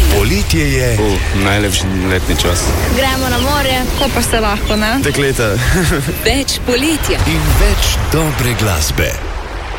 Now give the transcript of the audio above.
Poletje je. Najlepši letni čas. Gremo na morje, ko pa se lahko, ne? Dekleta. Več poletja In več dobre glasbe.